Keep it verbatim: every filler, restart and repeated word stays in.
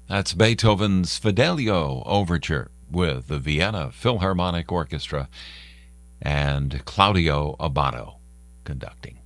That's Beethoven's Fidelio Overture with the Vienna Philharmonic Orchestra and Claudio Abbado conducting.